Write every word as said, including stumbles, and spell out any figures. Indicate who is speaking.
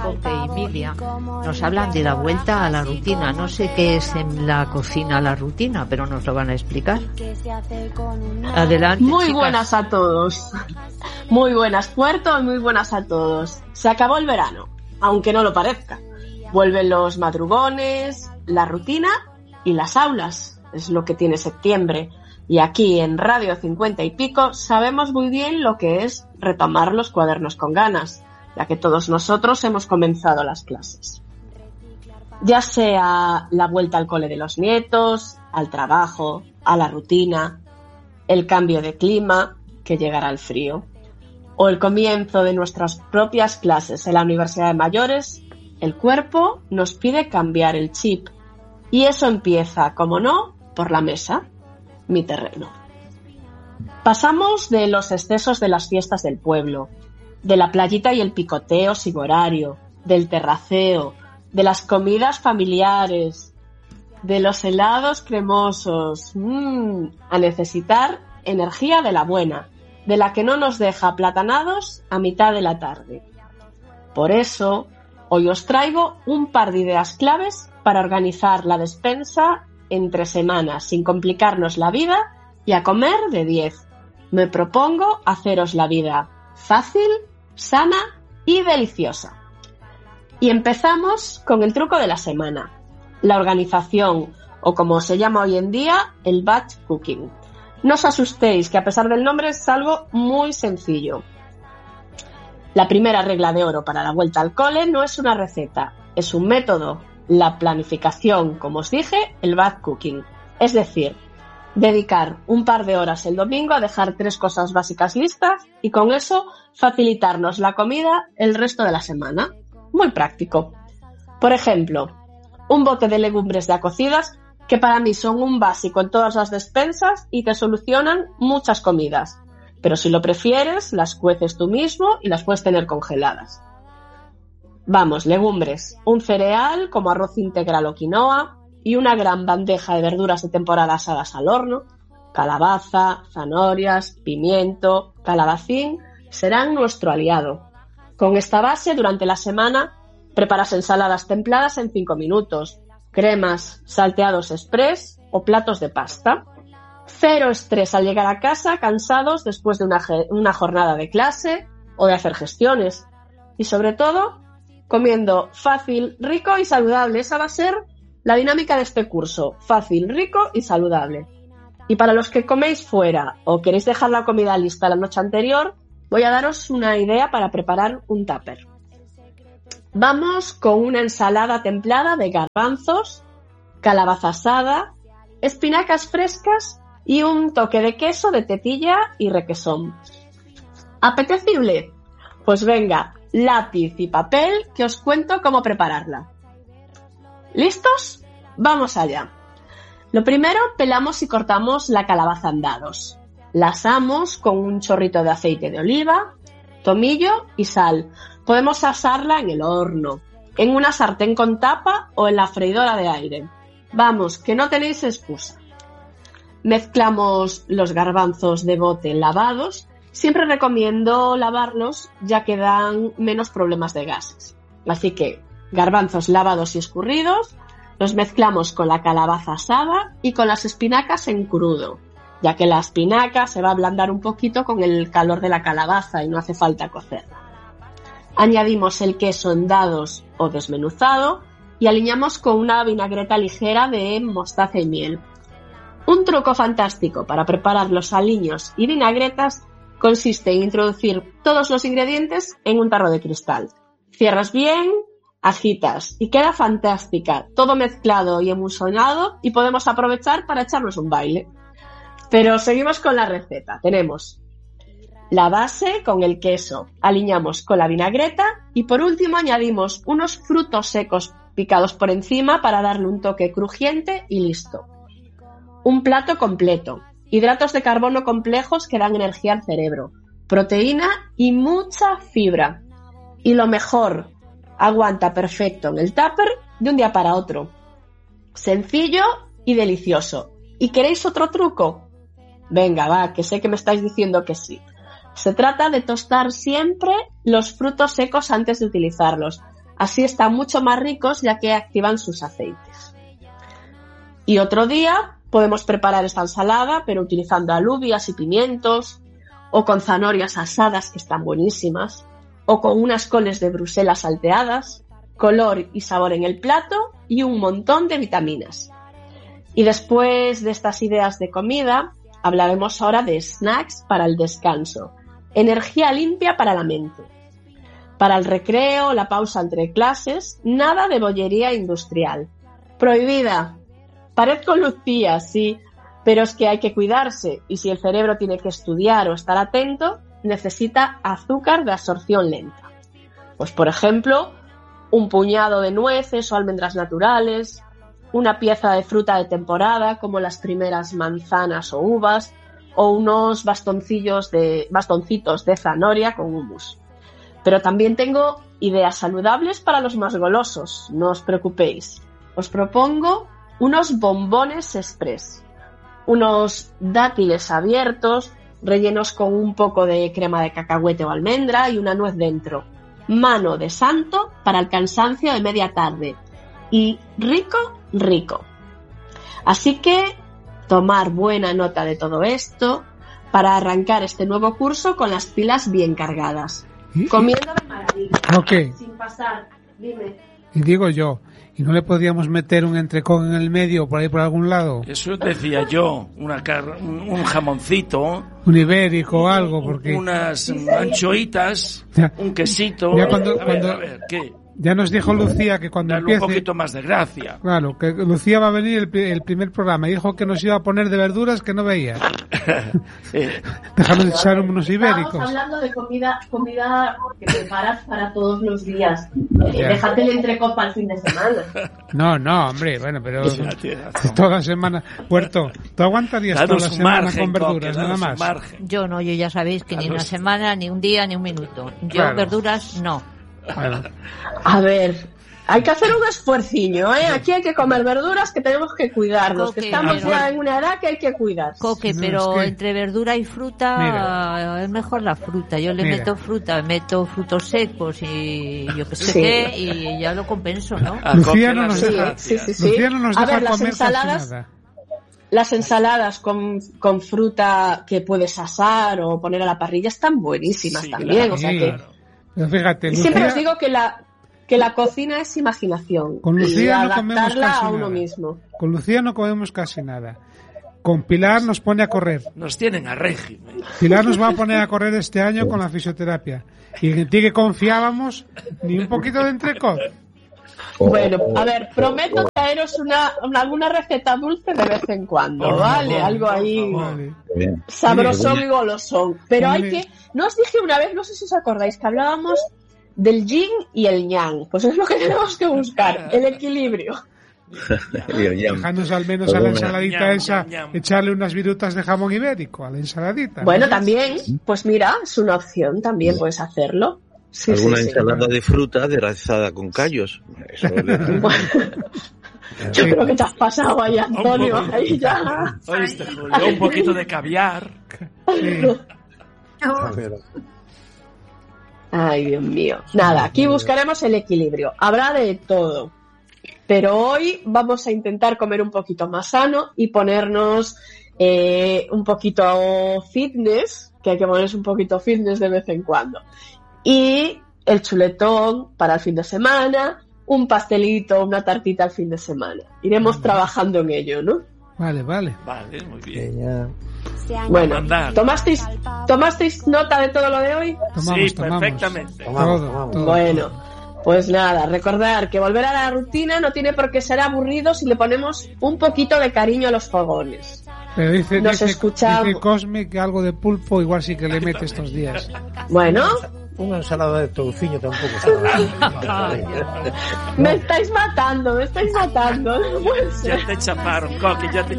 Speaker 1: Coque y Emilia nos hablan de la vuelta a la rutina. No sé qué es en la cocina la rutina, pero nos lo van a explicar. Adelante,
Speaker 2: muy
Speaker 1: chicas.
Speaker 2: Buenas a todos. Muy buenas, Puerto, muy buenas a todos. Se acabó el verano, aunque no lo parezca. Vuelven los madrugones, la rutina y las aulas. Es lo que tiene septiembre. Y aquí en Radio cincuenta y pico sabemos muy bien lo que es retomar los cuadernos con ganas, ya que todos nosotros hemos comenzado las clases. Ya sea la vuelta al cole de los nietos, al trabajo, a la rutina, el cambio de clima, que llegará el frío, o el comienzo de nuestras propias clases en la Universidad de Mayores, el cuerpo nos pide cambiar el chip. Y eso empieza, como no, por la mesa. Mi terreno. Pasamos de los excesos de las fiestas del pueblo, de la playita y el picoteo sin horario, del terraceo, de las comidas familiares, de los helados cremosos, mmm, a necesitar energía de la buena, de la que no nos deja aplatanados a mitad de la tarde. Por eso, hoy os traigo un par de ideas claves para organizar la despensa entre semanas, sin complicarnos la vida y a comer de diez. Me propongo haceros la vida fácil, sana y deliciosa. Y empezamos con el truco de la semana, la organización, o como se llama hoy en día, el batch cooking. No os asustéis, que a pesar del nombre es algo muy sencillo. La primera regla de oro para la vuelta al cole no es una receta, es un método. La planificación, como os dije, el batch cooking. Es decir, dedicar un par de horas el domingo a dejar tres cosas básicas listas y con eso facilitarnos la comida el resto de la semana. Muy práctico. Por ejemplo, un bote de legumbres ya cocidas que para mí son un básico en todas las despensas y te solucionan muchas comidas. Pero si lo prefieres, las cueces tú mismo y las puedes tener congeladas. Vamos, legumbres, un cereal como arroz integral o quinoa y una gran bandeja de verduras de temporada asadas al horno, calabaza, zanahorias, pimiento, calabacín, serán nuestro aliado. Con esta base, durante la semana, preparas ensaladas templadas en cinco minutos, cremas, salteados express o platos de pasta. Cero estrés al llegar a casa cansados después de una, una jornada de clase o de hacer gestiones. Y sobre todo, comiendo fácil, rico y saludable. Esa va a ser la dinámica de este curso. Fácil, rico y saludable. Y para los que coméis fuera o queréis dejar la comida lista la noche anterior, voy a daros una idea para preparar un tupper. Vamos con una ensalada templada de garbanzos, calabaza asada, espinacas frescas y un toque de queso de tetilla y requesón. ¿Apetecible? Pues venga, lápiz y papel que os cuento cómo prepararla. ¿Listos? Vamos allá. Lo primero, pelamos y cortamos la calabaza en dados. La asamos con un chorrito de aceite de oliva, tomillo y sal. Podemos asarla en el horno, en una sartén con tapa o en la freidora de aire. Vamos, que no tenéis excusa. Mezclamos los garbanzos de bote lavados. Siempre recomiendo lavarlos ya que dan menos problemas de gases. Así que garbanzos lavados y escurridos, los mezclamos con la calabaza asada y con las espinacas en crudo, ya que la espinaca se va a ablandar un poquito con el calor de la calabaza y no hace falta cocerla. Añadimos el queso en dados o desmenuzado y aliñamos con una vinagreta ligera de mostaza y miel. Un truco fantástico para preparar los aliños y vinagretas consiste en introducir todos los ingredientes en un tarro de cristal. Cierras bien, agitas y queda fantástica, todo mezclado y emulsionado y podemos aprovechar para echarnos un baile. Pero seguimos con la receta. Tenemos la base con el queso, aliñamos con la vinagreta y por último añadimos unos frutos secos picados por encima para darle un toque crujiente y listo. Un plato completo. Hidratos de carbono complejos que dan energía al cerebro, proteína y mucha fibra. Y lo mejor, aguanta perfecto en el tupper de un día para otro. Sencillo y delicioso. ¿Y queréis otro truco? Venga, va, que sé que me estáis diciendo que sí. Se trata de tostar siempre los frutos secos antes de utilizarlos. Así están mucho más ricos ya que activan sus aceites. Y otro día podemos preparar esta ensalada, pero utilizando alubias y pimientos, o con zanahorias asadas, que están buenísimas, o con unas coles de Bruselas salteadas, color y sabor en el plato y un montón de vitaminas. Y después de estas ideas de comida, hablaremos ahora de snacks para el descanso, energía limpia para la mente. Para el recreo, la pausa entre clases, nada de bollería industrial. Prohibida. Parezco Lucía, sí, pero es que hay que cuidarse y si el cerebro tiene que estudiar o estar atento, necesita azúcar de absorción lenta. Pues por ejemplo, un puñado de nueces o almendras naturales, una pieza de fruta de temporada como las primeras manzanas o uvas, o unos bastoncillos de, bastoncitos de zanahoria con hummus. Pero también tengo ideas saludables para los más golosos, no os preocupéis. Os propongo unos bombones express, unos dátiles abiertos, rellenos con un poco de crema de cacahuete o almendra y una nuez dentro. Mano de santo para el cansancio de media tarde. Y rico, rico. Así que tomar buena nota de todo esto para arrancar este nuevo curso con las pilas bien cargadas.
Speaker 3: ¿Y?
Speaker 2: Comiendo de maravilla.
Speaker 3: Okay.
Speaker 2: Sin pasar, dime.
Speaker 3: Y digo yo, ¿y no le podríamos meter un entrecot en el medio por ahí por algún lado?
Speaker 4: Eso decía yo, una car- un, un jamoncito,
Speaker 3: un ibérico o algo, porque
Speaker 4: unas anchoitas,
Speaker 3: ya,
Speaker 4: un quesito.
Speaker 3: Ya cuando,
Speaker 4: a ver,
Speaker 3: cuando,
Speaker 4: a ver, ¿qué?
Speaker 3: Ya nos dijo Lucía que cuando
Speaker 4: Darle
Speaker 3: empiece...
Speaker 4: un poquito más de gracia.
Speaker 3: Claro, que Lucía va a venir el, el primer programa y dijo que nos iba a poner de verduras que no veía.
Speaker 4: eh.
Speaker 3: Déjanos echar unos ibéricos.
Speaker 2: Estamos hablando de comida, comida que preparas para todos los días. Eh, déjate el entrecot para el fin de semana.
Speaker 3: No, no, hombre, bueno, pero
Speaker 4: Ya, tía,
Speaker 3: toda semana... Puerto, ¿tú aguantarías
Speaker 4: Danos
Speaker 3: toda la
Speaker 4: un
Speaker 3: semana
Speaker 4: margen,
Speaker 3: con verduras,
Speaker 4: Coque,
Speaker 3: nada
Speaker 4: danos un
Speaker 3: más?
Speaker 4: margen.
Speaker 1: Yo no, yo ya sabéis que ni
Speaker 4: Danos-
Speaker 1: una semana, ni un día, ni un minuto. Yo
Speaker 3: Claro.
Speaker 1: verduras no.
Speaker 3: Bueno,
Speaker 2: A ver, hay que hacer un esfuerciño, ¿eh? Aquí hay que comer verduras, que tenemos que cuidarnos,
Speaker 1: Coque,
Speaker 2: que estamos
Speaker 1: pero-
Speaker 2: ya en una edad que hay que cuidar.
Speaker 1: Coque,
Speaker 3: No,
Speaker 1: pero
Speaker 3: es que-
Speaker 1: entre verdura y fruta
Speaker 3: Mira.
Speaker 1: es mejor la fruta. Yo le
Speaker 3: Mira.
Speaker 1: meto fruta, meto frutos secos y yo qué sé
Speaker 2: Sí.
Speaker 1: qué y ya lo compenso, ¿no?
Speaker 4: A
Speaker 3: Lucía
Speaker 4: Coque
Speaker 3: no
Speaker 4: las
Speaker 3: nos
Speaker 2: Sí,
Speaker 3: deja-
Speaker 4: gracias.
Speaker 2: sí, sí, sí.
Speaker 3: Lucía no nos
Speaker 2: A
Speaker 3: deja
Speaker 2: ver, las
Speaker 3: comer casi
Speaker 2: ensaladas,
Speaker 3: nada.
Speaker 2: las ensaladas con, con fruta que puedes asar o poner a la parrilla están buenísimas
Speaker 4: Sí,
Speaker 2: también,
Speaker 4: claro,
Speaker 2: o sea
Speaker 3: Sí.
Speaker 2: que...
Speaker 3: Pero fíjate,
Speaker 2: Y siempre
Speaker 3: Lucía-
Speaker 2: os digo que la que la cocina es imaginación
Speaker 3: Con
Speaker 2: y
Speaker 3: Lucía no comemos
Speaker 2: adaptarla
Speaker 3: casi
Speaker 2: a uno
Speaker 3: nada.
Speaker 2: mismo.
Speaker 3: Con Lucía no comemos casi nada. Con Pilar nos pone a correr.
Speaker 4: Nos tienen a régimen.
Speaker 3: Pilar nos va a poner a correr este año con la fisioterapia. Y en ti que confiábamos, ni un poquito de entrecot.
Speaker 2: Bueno, a ver, prometo traeros una, una- alguna receta dulce de vez en cuando,
Speaker 4: Por
Speaker 2: ¿vale?
Speaker 4: favor,
Speaker 2: Algo
Speaker 4: por
Speaker 2: ahí
Speaker 4: favor.
Speaker 3: Vale.
Speaker 5: Bien.
Speaker 2: sabrosón y golosón. Pero hay
Speaker 3: Hombre.
Speaker 2: que... No os dije una vez, no sé si os acordáis, que hablábamos del yin y el yang. Pues es lo que tenemos que buscar, el equilibrio.
Speaker 5: Bien, ya.
Speaker 3: Dejarnos al menos a la
Speaker 5: Ñam,
Speaker 3: ensaladita
Speaker 4: ñam,
Speaker 3: esa,
Speaker 4: ñam, ñam.
Speaker 3: echarle unas virutas de jamón ibérico a la ensaladita.
Speaker 2: Bueno,
Speaker 3: ¿no?
Speaker 2: también, pues mira, es una opción, también puedes hacerlo. Sí,
Speaker 5: Alguna
Speaker 2: sí, sí.
Speaker 5: ensalada de fruta aderezada con callos. Eso le-
Speaker 2: Bueno, yo creo que te has pasado ahí, Antonio,
Speaker 4: Un poquito.
Speaker 2: ahí ya.
Speaker 4: ¿Oíste, Julio? Un poquito de caviar.
Speaker 3: Sí.
Speaker 2: Ay, Dios mío. Nada, aquí buscaremos el equilibrio. Habrá de todo. Pero hoy vamos a intentar comer un poquito más sano y ponernos eh, un poquito fitness, que hay que ponerse un poquito fitness de vez en cuando. Y el chuletón para el fin de semana, un pastelito, una tartita al fin de semana. Iremos trabajando en ello, ¿no?
Speaker 3: Vale, vale.
Speaker 4: Vale, muy bien.
Speaker 2: Bueno,
Speaker 4: Mandar.
Speaker 2: ¿tomasteis, ¿tomasteis nota de todo lo de hoy?
Speaker 3: Tomamos,
Speaker 4: Sí,
Speaker 3: tomamos.
Speaker 4: perfectamente.
Speaker 3: Todo, todo.
Speaker 2: Bueno, pues nada, recordar que volver a la rutina no tiene por qué ser aburrido si le ponemos un poquito de cariño a los fogones.
Speaker 3: Pero dice,
Speaker 2: Nos
Speaker 3: dice,
Speaker 2: escuchamos.
Speaker 3: dice Cosme que algo de pulpo igual sí que le mete estos días.
Speaker 2: Bueno,
Speaker 6: Una ensalada de touciño tampoco está
Speaker 2: me estáis matando, me estáis matando, no puede ser.
Speaker 4: Ya te chaparon, Coque, ya te